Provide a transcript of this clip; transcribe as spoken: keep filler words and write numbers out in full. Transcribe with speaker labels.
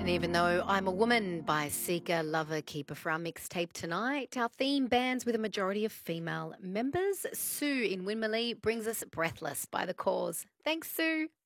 Speaker 1: And even though I'm a woman by Seeker Lover Keeper for our mixtape tonight, our theme bands with a majority of female members. Sue in Winmalee brings us Breathless by The Cause. Thanks, Sue.